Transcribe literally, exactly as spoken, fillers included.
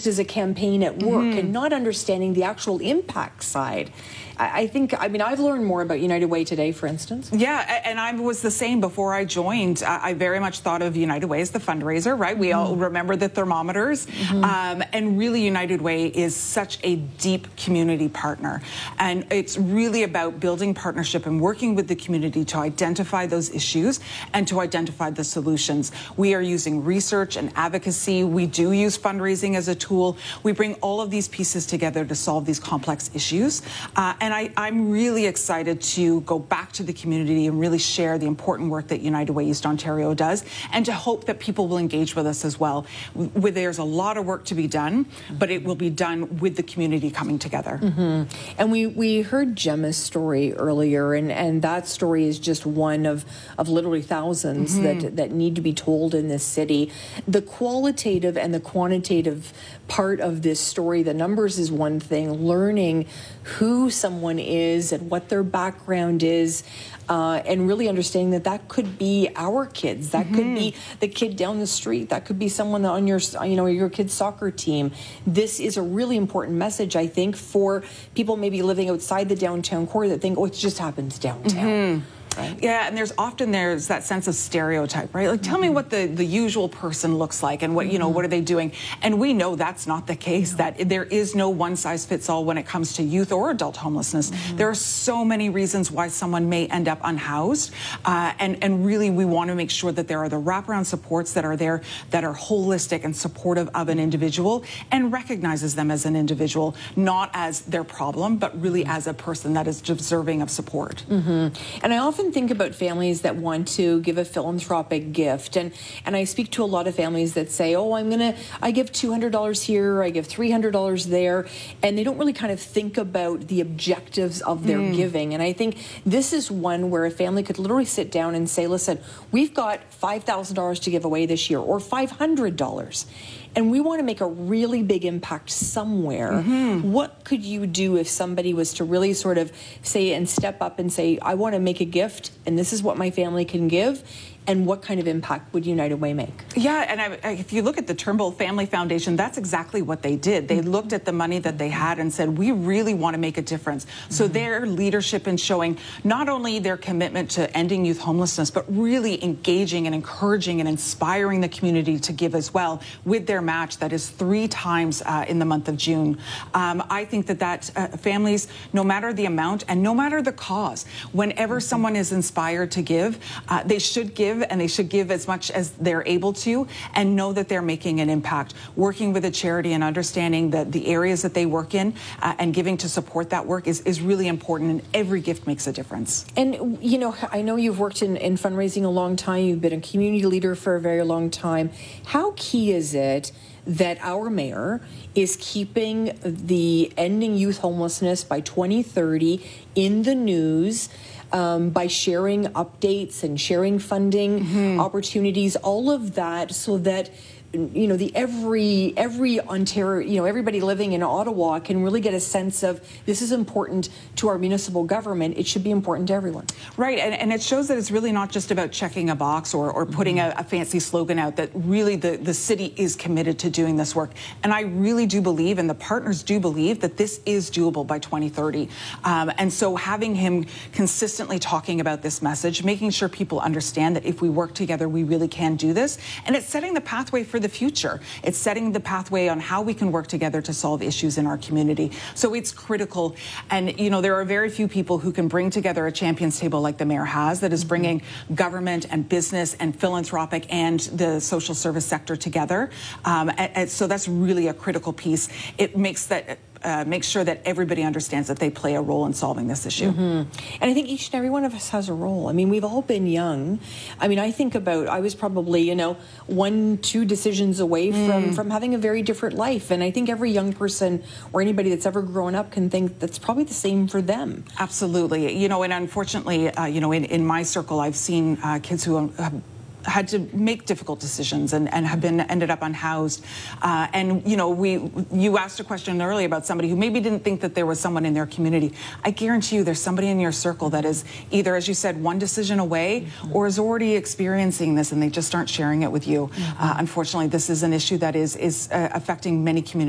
just as a campaign at work mm-hmm. and not understanding the actual impact side. I think, I mean, I've learned more about United Way today, for instance. Yeah, and I was the same before I joined. I very much thought of United Way as the fundraiser, right? We mm-hmm. all remember the thermometers. Mm-hmm. um, and really, United Way is such a deep community partner. And it's really about building partnership and working with the community to identify those issues and to identify the solutions. We are using research and advocacy. We do use fundraising as a tool. We bring all of these pieces together to solve these complex issues. Uh, and I, I'm really excited to go back to the community and really share the important work that United Way East Ontario does, and to hope that people will engage with us as well. With, there's a lot of work to be done, but it will be done with the community coming together. Mm-hmm. And we, we heard Gemma's story earlier, and, and that story is just one of, of literally thousands mm-hmm. that, that need to be told in this city. The qualitative and the quantitative part of this story, the numbers is one thing, learning who someone is and what their background is, uh, and really understanding that that could be our kids, that mm-hmm. could be the kid down the street, that could be someone on your, you know, your kid's soccer team. This is a really important message, I think, for people maybe living outside the downtown core that think, oh, it just happens downtown. Mm-hmm. Right. Yeah, and there's often there's that sense of stereotype, right? Like, tell mm-hmm. me what the, the usual person looks like and what, mm-hmm. you know, what are they doing? And we know that's not the case, no. that there is no one size fits all when it comes to youth or adult homelessness. Mm-hmm. There are so many reasons why someone may end up unhoused. Uh, and, and really, we want to make sure that there are the wraparound supports that are there that are holistic and supportive of an individual and recognizes them as an individual, not as their problem, but really as a person that is deserving of support. Mm-hmm. And I often think about families that want to give a philanthropic gift, and and I speak to a lot of families that say, oh, I'm gonna I give two hundred dollars here, I give three hundred dollars there, and they don't really kind of think about the objectives of their mm. giving. And I think this is one where a family could literally sit down and say, listen, we've got five thousand dollars to give away this year, or five hundred dollars, and we want to make a really big impact somewhere. Mm-hmm. What could you do if somebody was to really sort of say and step up and say, I want to make a gift, and this is what my family can give, and what kind of impact would United Way make? Yeah, and I, I, if you look at the Turnbull Family Foundation, that's exactly what they did. They mm-hmm. looked at the money that they had and said, we really want to make a difference. Mm-hmm. So their leadership in showing not only their commitment to ending youth homelessness, but really engaging and encouraging and inspiring the community to give as well with their match that is three times uh, in the month of June. Um, I think that that uh, families, no matter the amount and no matter the cause, whenever mm-hmm. someone is inspired to give, uh, they should give, and they should give as much as they're able to, and know that they're making an impact. Working with a charity and understanding that the areas that they work in uh, and giving to support that work is, is really important, and every gift makes a difference. And, you know, I know you've worked in, in fundraising a long time. You've been a community leader for a very long time. How key is it that our mayor is keeping the ending youth homelessness by twenty thirty in the news, Um, by sharing updates and sharing funding mm-hmm. opportunities, all of that, so that, you know, the every every Ontario, you know, everybody living in Ottawa can really get a sense of this is important to our municipal government. It should be important to everyone. Right, and, and it shows that it's really not just about checking a box or, or putting mm-hmm. a, a fancy slogan out, that really the, the city is committed to doing this work. And I really do believe, and the partners do believe, that this is doable by twenty thirty. Um, and so having him consistently talking about this message, making sure people understand that if we work together, we really can do this. And it's setting the pathway for the future. It's setting the pathway on how we can work together to solve issues in our community. So it's critical. And, you know, there are very few people who can bring together a champions table like the mayor has, that is bringing mm-hmm. government and business and philanthropic and the social service sector together. Um, and, and so that's really a critical piece. It makes that Uh, make sure that everybody understands that they play a role in solving this issue. Mm-hmm. And I think each and every one of us has a role. I mean, we've all been young. I mean, I think about, I was probably, you know, one, two decisions away from, mm. from having a very different life. And I think every young person or anybody that's ever grown up can think that's probably the same for them. Absolutely. You know, and unfortunately, uh, you know, in, in my circle, I've seen uh, kids who have had to make difficult decisions and, and have been ended up unhoused. Uh, and, you know, we you asked a question earlier about somebody who maybe didn't think that there was someone in their community. I guarantee you there's somebody in your circle that is either, as you said, one decision away mm-hmm. or is already experiencing this, and they just aren't sharing it with you. Mm-hmm. Uh, unfortunately, this is an issue that is, is uh, affecting many communities.